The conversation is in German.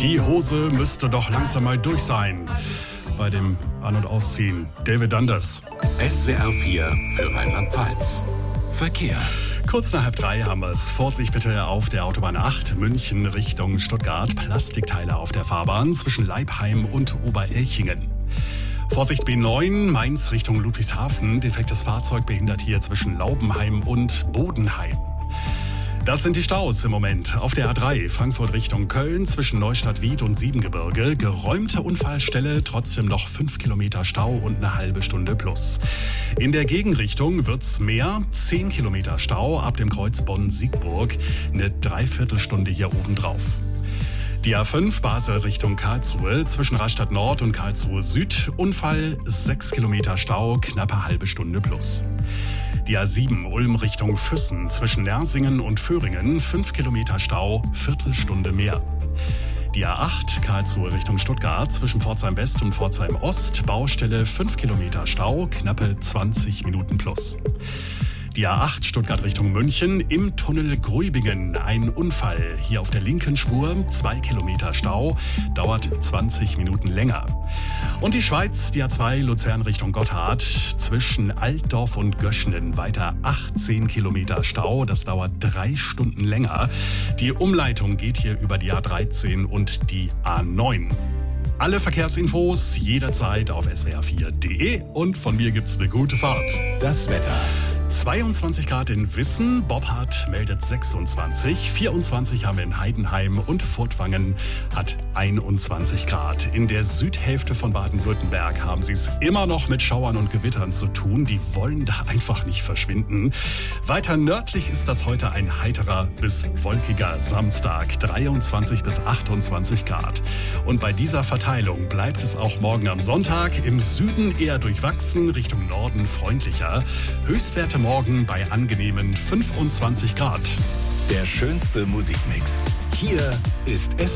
Die Hose müsste doch langsam mal durch sein. Bei dem An- und Ausziehen. David Anders. SWR 4 für Rheinland-Pfalz. Verkehr. Kurz nach 2:30 haben wir es. Vorsicht bitte auf der Autobahn 8, München Richtung Stuttgart. Plastikteile auf der Fahrbahn zwischen Leibheim und Oberelchingen. Vorsicht B9, Mainz Richtung Ludwigshafen. Defektes Fahrzeug behindert hier zwischen Laubenheim und Bodenheim. Das sind die Staus im Moment. Auf der A3 Frankfurt Richtung Köln zwischen Neustadt-Wied und Siebengebirge. Geräumte Unfallstelle, trotzdem noch 5 Kilometer Stau und eine halbe Stunde plus. In der Gegenrichtung wird's mehr, 10 Kilometer Stau ab dem Kreuz Bonn-Siegburg. Eine Dreiviertelstunde hier oben drauf. Die A5 Basel Richtung Karlsruhe zwischen Rastatt Nord und Karlsruhe Süd. Unfall, 6 Kilometer Stau, knappe halbe Stunde plus. Die A7 Ulm Richtung Füssen zwischen Nersingen und Föhringen. 5 Kilometer Stau, Viertelstunde mehr. Die A8 Karlsruhe Richtung Stuttgart zwischen Pforzheim West und Pforzheim Ost. Baustelle, 5 Kilometer Stau, knappe 20 Minuten plus. Die A8 Stuttgart Richtung München im Tunnel Gruibingen. Ein Unfall. Hier auf der linken Spur 2 Kilometer Stau. Dauert 20 Minuten länger. Und die Schweiz, die A2 Luzern Richtung Gotthard. Zwischen Altdorf und Göschnen weiter 18 Kilometer Stau. Das dauert 3 Stunden länger. Die Umleitung geht hier über die A13 und die A9. Alle Verkehrsinfos jederzeit auf swr4.de und von mir gibt's eine gute Fahrt. Das Wetter. 22 Grad in Wissen, Boppard meldet 26, 24 haben wir in Heidenheim und Furtwangen hat 21 Grad. In der Südhälfte von Baden-Württemberg haben sie es immer noch mit Schauern und Gewittern zu tun. Die wollen da einfach nicht verschwinden. Weiter nördlich ist das heute ein heiterer bis wolkiger Samstag, 23 bis 28 Grad. Und bei dieser Verteilung bleibt es auch morgen am Sonntag. Im Süden eher durchwachsen, Richtung Norden freundlicher. Höchstwerte morgen bei angenehmen 25 Grad. Der schönste Musikmix. Hier ist